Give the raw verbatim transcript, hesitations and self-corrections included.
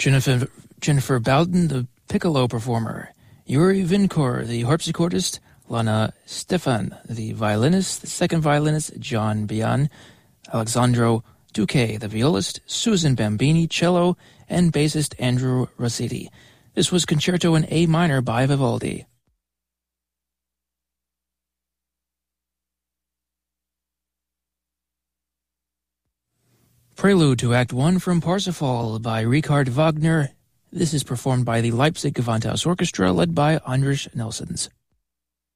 Jennifer, Jennifer Bowden, the piccolo performer. Yuri Vinkor, the harpsichordist. Lana Stefan, the violinist. The second violinist, John Bian. Alexandro Duque, the violist. Susan Bambini, cello. And bassist Andrew Rossetti. This was Concerto in A minor by Vivaldi. Prelude to Act one from Parsifal by Richard Wagner. This is performed by the Leipzig Gewandhaus Orchestra, led by Andras Nelsons.